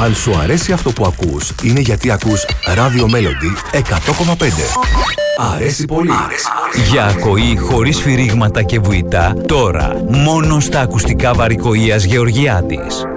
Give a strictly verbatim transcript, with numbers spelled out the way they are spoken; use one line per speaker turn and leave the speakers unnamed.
Αν σου αρέσει αυτό που ακούς, είναι γιατί ακούς Radio Melody εκατό κόμμα πέντε. Αρέσει πολύ. Αρέσει πολύ.
Για ακοή χωρίς φυρίγματα και βουητά, τώρα μόνο στα ακουστικά Βαρικοΐας Γεωργιάδης.